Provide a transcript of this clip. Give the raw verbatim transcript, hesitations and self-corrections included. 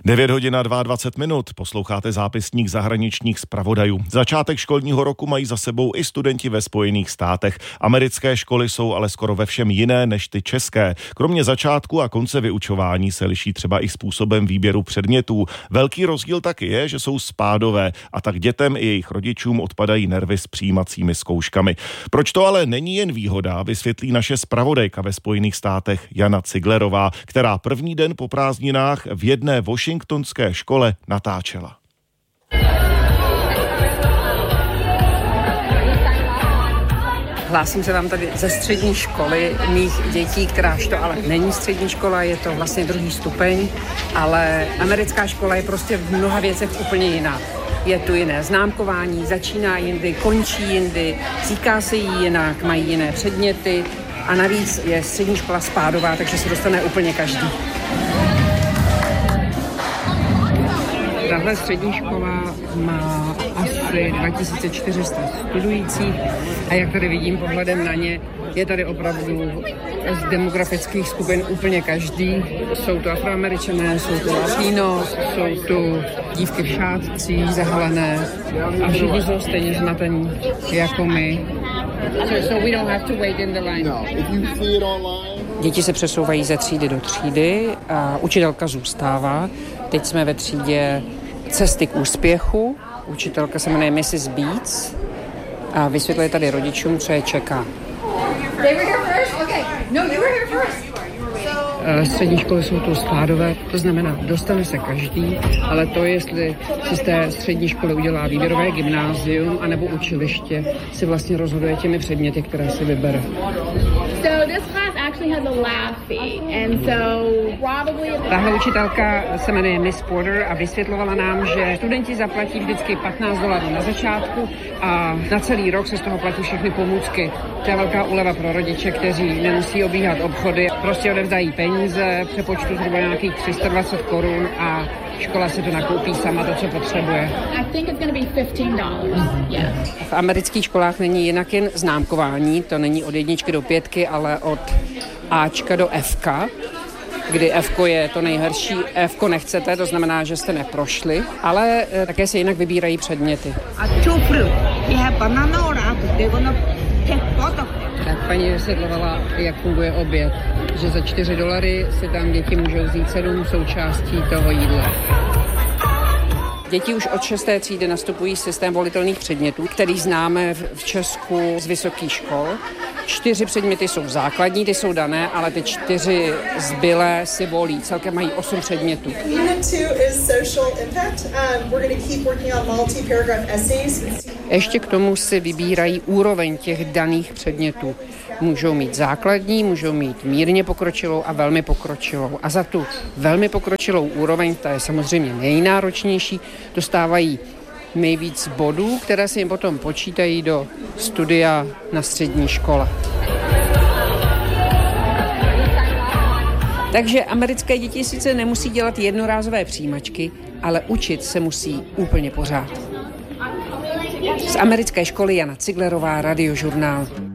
devět hodin a dvacet dva minut, posloucháte zápisník zahraničních zpravodajů. Začátek školního roku mají za sebou i studenti ve Spojených státech. Americké školy jsou ale skoro ve všem jiné než ty české. Kromě začátku a konce vyučování se liší třeba i způsobem výběru předmětů. Velký rozdíl taky je, že jsou spádové a tak dětem i jejich rodičům odpadají nervy s přijímacími zkouškami. Proč to ale není jen výhoda, vysvětlí naše zpravodajka ve Spojených státech Jana Ciglerová, která první den po prázdninách v jedné washingtonské škole natáčela. Hlásím se vám tady ze střední školy mých dětí, kteráž to ale není střední škola, je to vlastně druhý stupeň, ale americká škola je prostě v mnoha věcech úplně jiná. Je tu jiné známkování, začíná jindy, končí jindy, říká se jí jinak, mají jiné předměty a navíc je střední škola spádová, takže se dostane úplně každý. Tahle střední škola má asi dva tisíce čtyři sta studujících a jak tady vidím pohledem na ně, je tady opravdu z demografických skupin úplně každý. Jsou to Afroameričané, jsou to Latinos, jsou tu dívky v šátcích, zahalené a všichni jsou stejně zmatení jako my. So we don't have to wait in the line. No, if you see it online. Děti se přesouvají ze třídy do třídy a učitelka zůstává. Teď jsme ve třídě Cesty k úspěchu. Učitelka se jmenuje missus Beats a vysvětluje tady rodičům, co je čeká. Střední školy jsou tu spádové, to znamená, dostane se každý, ale to, jestli si z té střední školy udělá výběrové gymnázium anebo učiliště, si vlastně rozhoduje těmi předměty, které si vybere. Tahle učitelka se jmenuje Miss Porter a vysvětlovala nám, že studenti zaplatí vždycky patnáct dolarů na začátku a na celý rok se z toho platí všechny pomůcky. To je velká úleva pro rodiče, kteří nemusí obíhat obchody, prostě odevzdají peníze, přepočtu zhruba nějakých tři sta dvacet korun a škola si to nakoupí sama to, co potřebuje. V amerických školách není jinak jen známkování, to není od jedničky do pětky, ale od Ačka do Fka, kdy Fko je to nejhorší, Fko nechcete, to znamená, že jste neprošli, ale také se jinak vybírají předměty. Tak paní vysvětlovala, jak funguje oběd, že za čtyři dolary si tam děti můžou vzít sedm součástí toho jídla. Děti už od šesté třídy nastupují systém volitelných předmětů, který známe v Česku z vysokých škol. Čtyři předměty jsou základní, ty jsou dané, ale ty čtyři zbylé si volí. Celkem mají osm předmětů. Ještě k tomu si vybírají úroveň těch daných předmětů. Můžou mít základní, můžou mít mírně pokročilou a velmi pokročilou. A za tu velmi pokročilou úroveň, ta je samozřejmě nejnáročnější, dostávají nejvíc bodů, které se jim potom počítají do studia na střední škole. Takže americké děti sice nemusí dělat jednorázové přijímačky, ale učit se musí úplně pořád. Z americké školy Jana Ciglerová, Radiožurnál.